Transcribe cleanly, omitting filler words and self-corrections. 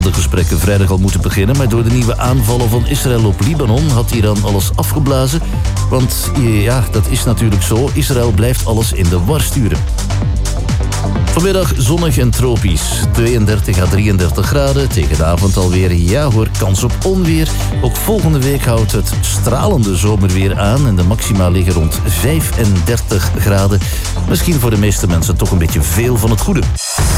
de gesprekken vrijdag al moeten beginnen, maar door de nieuwe aanvallen van Israël op Libanon had Iran alles afgeblazen. Want ja, dat is natuurlijk zo. Israël blijft alles in de war sturen. Vanmiddag zonnig en tropisch. 32 à 33 graden. Tegen de avond alweer, ja hoor, kans op onweer. Ook volgende week houdt het stralende zomerweer aan. En de maxima liggen rond 35 graden. Misschien voor de meeste mensen toch een beetje veel van het goede.